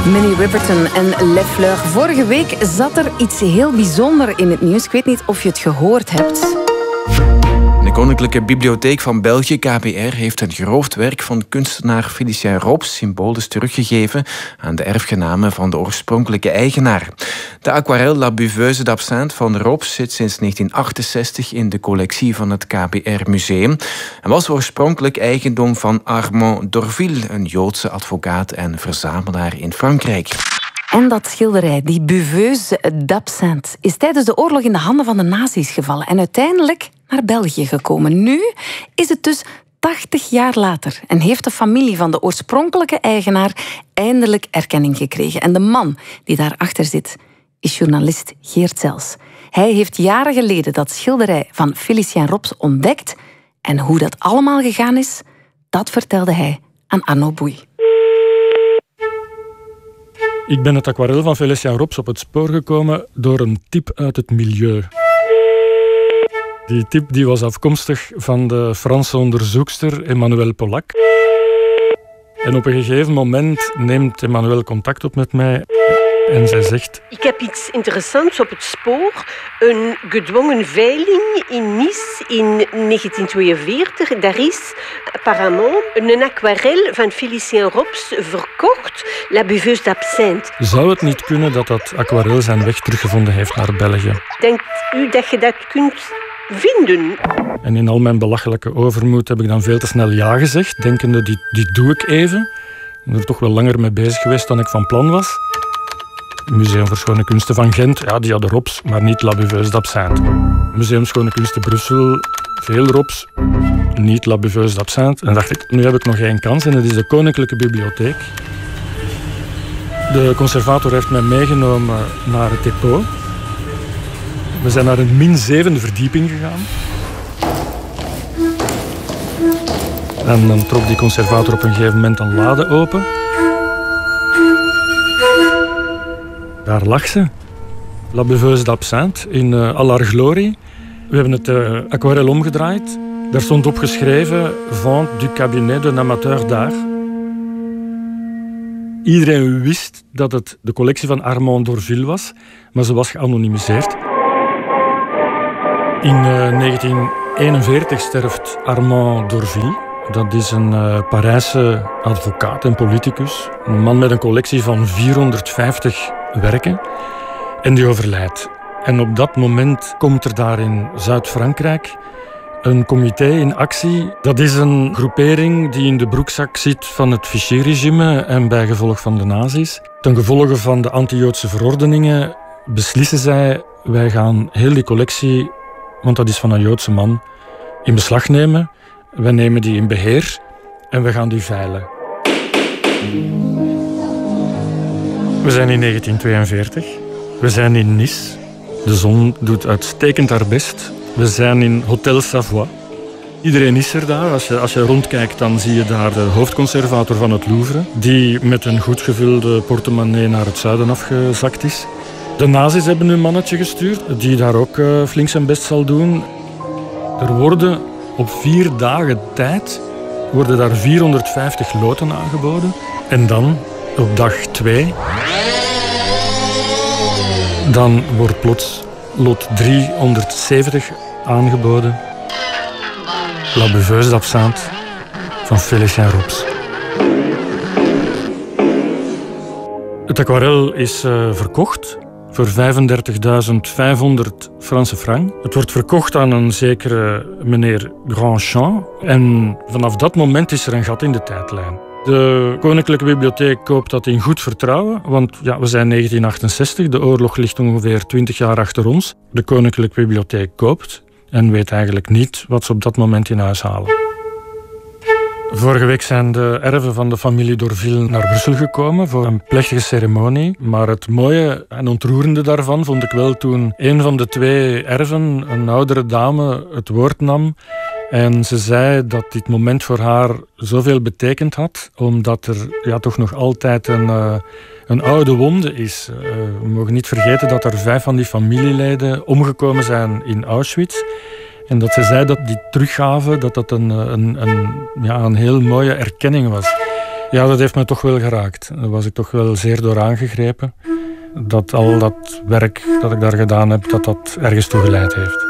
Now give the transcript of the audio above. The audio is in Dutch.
Minnie Riperton en Le Fleur. Vorige week zat er iets heel bijzonders in het nieuws. Ik weet niet of je het gehoord hebt. De Koninklijke Bibliotheek van België, KBR, heeft een geroofd werk van kunstenaar Félicien Rops symbolisch teruggegeven aan de erfgenamen van de oorspronkelijke eigenaar. De aquarel La Buveuse d'Absinthe van Rops zit sinds 1968 in de collectie van het KBR-museum en was oorspronkelijk eigendom van Armand d'Orville, een Joodse advocaat en verzamelaar in Frankrijk. En dat schilderij, die Buveuse d'Absinthe, is tijdens de oorlog in de handen van de nazi's gevallen en uiteindelijk naar België gekomen. Nu is het dus 80 jaar later en heeft de familie van de oorspronkelijke eigenaar eindelijk erkenning gekregen. En de man die daarachter zit is journalist Geert Zels. Hij heeft jaren geleden dat schilderij van Félicien Rops ontdekt en hoe dat allemaal gegaan is, dat vertelde hij aan Arno Boei. Ik ben het aquarel van Félicien Rops op het spoor gekomen door een tip uit het milieu. Die tip die was afkomstig van de Franse onderzoekster Emmanuelle Polak. En op een gegeven moment neemt Emmanuelle contact op met mij en zij zegt: Ik heb iets interessants op het spoor. Een gedwongen veiling in Nice in 1942. Daar is apparemment een aquarel van Félicien Rops verkocht. La Buveuse d'Absinthe. Zou het niet kunnen dat dat aquarel zijn weg teruggevonden heeft naar België? Denkt u dat je dat kunt vinden? En in al mijn belachelijke overmoed heb ik dan veel te snel ja gezegd, denkende, die doe ik even. Ik ben er toch wel langer mee bezig geweest dan ik van plan was. Museum voor Schone Kunsten van Gent, ja, die hadden Rops, maar niet La Buveuse d'Absinthe. Museum Schone Kunsten Brussel, veel Rops, niet La Buveuse d'Absinthe. En dacht ik, nu heb ik nog één kans en dat is de Koninklijke Bibliotheek. De conservator heeft mij meegenomen naar het depot. We zijn naar een -7e verdieping gegaan. En dan trok die conservator op een gegeven moment een lade open. Daar lag ze. La Buveuse d'Absinthe in al haar glorie. We hebben het aquarel omgedraaid. Daar stond op geschreven: Vente du cabinet d'un amateur d'art. Iedereen wist dat het de collectie van Armand d'Orville was, maar ze was geanonimiseerd. In 1941 sterft Armand d'Orville. Dat is een Parijse advocaat en politicus. Een man met een collectie van 450 werken. En die overlijdt. En op dat moment komt er daar in Zuid-Frankrijk een comité in actie. Dat is een groepering die in de broekzak zit van het Vichy-regime en bijgevolg van de nazi's. Ten gevolge van de anti-Joodse verordeningen beslissen zij: wij gaan heel die collectie, want dat is van een Joodse man, in beslag nemen. Wij nemen die in beheer en we gaan die veilen. We zijn in 1942. We zijn in Nice. De zon doet uitstekend haar best. We zijn in Hotel Savoie. Iedereen is er daar. Als je rondkijkt, dan zie je daar de hoofdconservator van het Louvre, die met een goed gevulde portemonnee naar het zuiden afgezakt is. De nazi's hebben hun mannetje gestuurd, die daar ook flink zijn best zal doen. Er worden op 4 dagen tijd worden daar 450 loten aangeboden. En dan, op dag 2, dan wordt plots lot 370 aangeboden. La Buveuse d'Absinthe van Félicien Rops. Het aquarel is verkocht voor 35.500 Franse francs. Het wordt verkocht aan een zekere meneer Grandchamp. En vanaf dat moment is er een gat in de tijdlijn. De Koninklijke Bibliotheek koopt dat in goed vertrouwen, want ja, we zijn 1968, de oorlog ligt ongeveer 20 jaar achter ons. De Koninklijke Bibliotheek koopt en weet eigenlijk niet wat ze op dat moment in huis halen. Vorige week zijn de erven van de familie d'Orville naar Brussel gekomen voor een plechtige ceremonie. Maar het mooie en ontroerende daarvan vond ik wel toen een van de 2 erven, een oudere dame, het woord nam. En ze zei dat dit moment voor haar zoveel betekend had, omdat er toch nog altijd een oude wonde is. We mogen niet vergeten dat er 5 van die familieleden omgekomen zijn in Auschwitz. En dat ze zei dat die teruggave, dat een heel mooie erkenning was. Ja, dat heeft me toch wel geraakt. Daar was ik toch wel zeer door aangegrepen. Dat al dat werk dat ik daar gedaan heb, dat ergens toe geleid heeft.